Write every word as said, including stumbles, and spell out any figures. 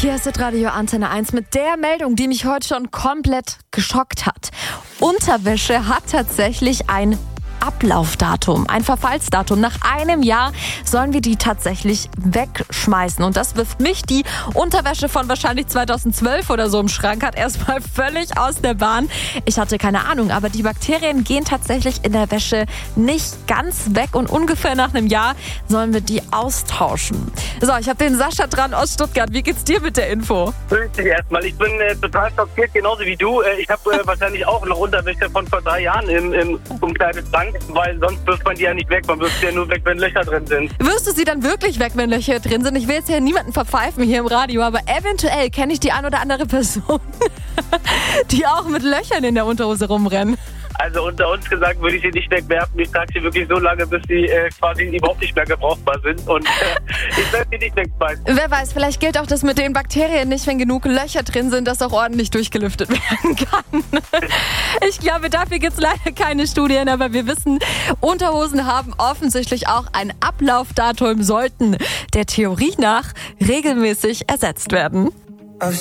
Hier ist Radio Antenne eins mit der Meldung, die mich heute schon komplett geschockt hat. Unterwäsche hat tatsächlich ein Ablaufdatum, ein Verfallsdatum. Nach einem Jahr sollen wir die tatsächlich wegschmeißen. Und das wirft mich, die Unterwäsche von wahrscheinlich zweitausendzwölf oder so im Schrank hat, erstmal völlig aus der Bahn. Ich hatte keine Ahnung, aber die Bakterien gehen tatsächlich in der Wäsche nicht ganz weg. Und ungefähr nach einem Jahr sollen wir die austauschen. So, ich habe den Sascha dran aus Stuttgart. Wie geht's dir mit der Info? Grüß dich erstmal. Ich bin äh, total schockiert, genauso wie du. Äh, ich habe äh, wahrscheinlich auch noch Unterwäsche von vor drei Jahren im, im Umkleideschrank, weil sonst wirft man die ja nicht weg. Man wirft sie ja nur weg, wenn Löcher drin sind. Wirst du sie dann wirklich weg, wenn Löcher drin sind? Ich will jetzt ja niemanden verpfeifen hier im Radio, aber eventuell kenne ich die ein oder andere Person, die auch mit Löchern in der Unterhose rumrennen. Also unter uns gesagt würde ich sie nicht wegwerfen. Ich trage sie wirklich so lange, bis sie äh, quasi überhaupt nicht mehr gebrauchbar sind. Und äh, ich werde sie nicht wegschmeißen. Wer weiß, vielleicht gilt auch das mit den Bakterien nicht, wenn genug Löcher drin sind, dass auch ordentlich durchgelüftet werden kann. Ich glaube, dafür gibt es leider keine Studien, aber wir wissen, Unterhosen haben offensichtlich auch ein Ablaufdatum, sollten der Theorie nach regelmäßig ersetzt werden.